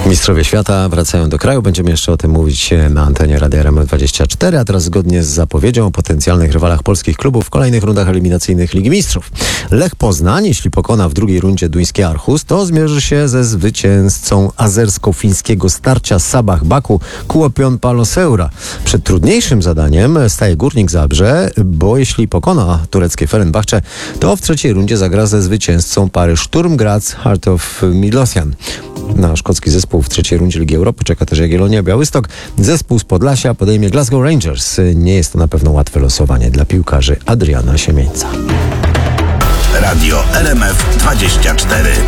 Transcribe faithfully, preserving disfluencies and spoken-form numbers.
Mistrzowie świata wracają do kraju. Będziemy jeszcze o tym mówić na antenie Radia R M F dwadzieścia cztery, a teraz zgodnie z zapowiedzią o potencjalnych rywalach polskich klubów w kolejnych rundach eliminacyjnych Ligi Mistrzów. Lech Poznań, jeśli pokona w drugiej rundzie duński Aarhus, to zmierzy się ze zwycięzcą azersko-fińskiego starcia Sabah Baku Kuopion Palloseura. Przed trudniejszym zadaniem staje Górnik Zabrze, bo jeśli pokona tureckie Fenerbahce, to w trzeciej rundzie zagra ze zwycięzcą pary Sturm Graz Heart of Midlothian. Na szkocki zespół w trzeciej rundzie Ligi Europy czeka też Jagiellonia Białystok. Zespół z Podlasia podejmie Glasgow Rangers. Nie jest to na pewno łatwe losowanie dla piłkarzy Adriana Siemieńca. Radio R M F dwadzieścia cztery.